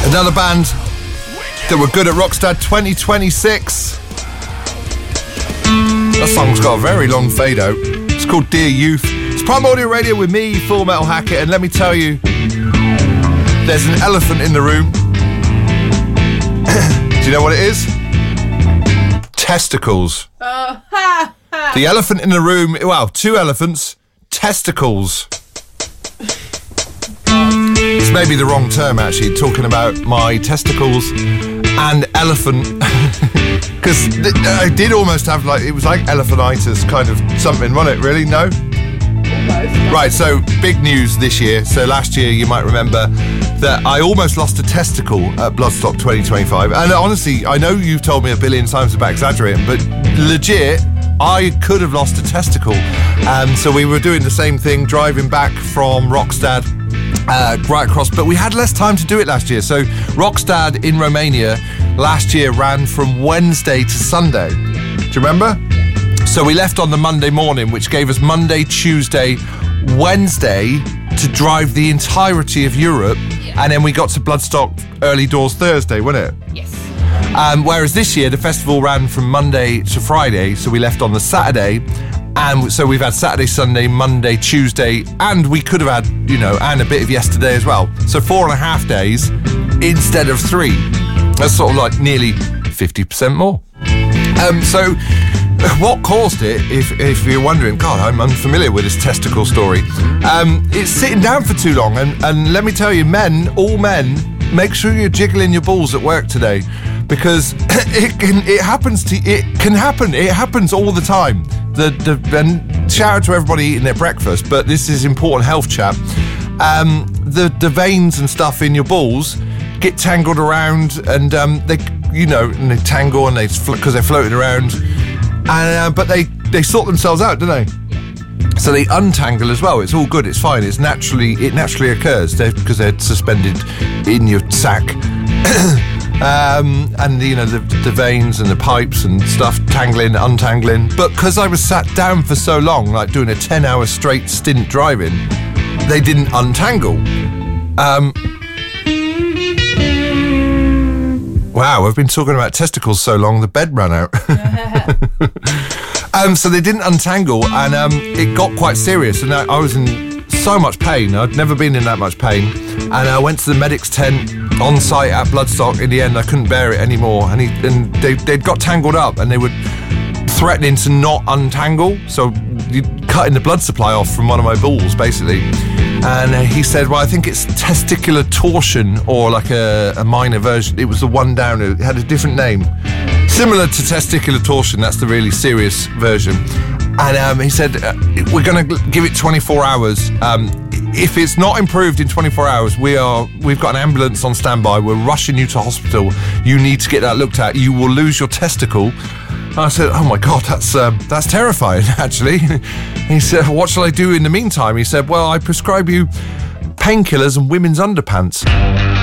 Another band that were good at Rockstad 2026. That song's got a very long fade out. It's called Dear Youth. It's Prime Audio Radio with me, Full Metal Hackett, and let me tell you, there's an elephant in the room. Do you know what it is? Testicles. The elephant in the room, well, two elephants, testicles. It's maybe the wrong term, actually, talking about my testicles and elephant. Because I did almost have, like, it was like elephantitis kind of something, wasn't it, really? No? Almost. Right, so big news this year. So last year, you might remember that I almost lost a testicle at Bloodstock 2025. And honestly, I know you've told me a billion times about exaggerating, but legit, I could have lost a testicle. So we were doing the same thing, driving back from Rockstad right across, but we had less time to do it last year. So Rockstad in Romania last year ran from Wednesday to Sunday. Do you remember? So we left on the Monday morning, which gave us Monday, Tuesday, Wednesday to drive the entirety of Europe, and then we got to Bloodstock early doors Thursday, wasn't it? Yes. Whereas this year the festival ran from Monday to Friday, so we left on the Saturday, and so we've had Saturday, Sunday, Monday, Tuesday, and we could have had, and a bit of yesterday as well. So 4.5 days instead of 3. That's sort of like nearly 50% more. So what caused it, if you're wondering, God, I'm unfamiliar with this testicle story. It's sitting down for too long, and let me tell you, all men, make sure you're jiggling your balls at work today, because it happens all the time. And shout out to everybody eating their breakfast, but this is important health chat. The veins and stuff in your balls get tangled around, and they tangle, and because they're floating around, and but they sort themselves out, don't they? So they untangle as well. It's all good. It's fine. It naturally occurs because they're suspended in your sack. And the veins and the pipes and stuff tangling, untangling. But because I was sat down for so long, like doing a 10-hour straight stint driving, they didn't untangle. Wow, I've been talking about testicles so long, the bed ran out. So they didn't untangle, and it got quite serious, and I was in so much pain. I'd never been in that much pain, and I went to the medic's tent on site at Bloodstock. In the end, I couldn't bear it anymore, and they'd got tangled up, and they were threatening to not untangle, so cutting the blood supply off from one of my balls, basically. And he said, well, I think it's testicular torsion, or like a minor version. It was the one down, it had a different name. Similar to testicular torsion, that's the really serious version. And he said, we're going to give it 24 hours. If it's not improved in 24 hours, we've got an ambulance on standby. We're rushing you to hospital. You need to get that looked at. You will lose your testicle. And I said, oh my God, that's terrifying, actually. He said, what shall I do in the meantime? He said, well, I prescribe you painkillers and women's underpants.